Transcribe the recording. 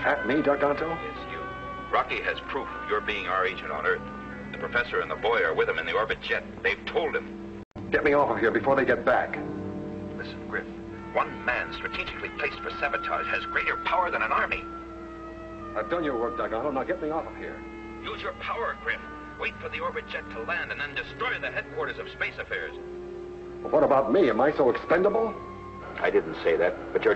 That me, Garganto? It's you. Rocky has proof of your being our agent on Earth. The professor and the boy are with him in the orbit jet. They've told him. Get me off of here before they get back. Listen, Griff. One man strategically placed for sabotage has greater power than an army. I've done your work, Garganto. Now get me off of here. Use your power, Griff. Wait for the orbit jet to land and then destroy the headquarters of Space Affairs. Well, what about me? Am I so expendable? I didn't say that, but you're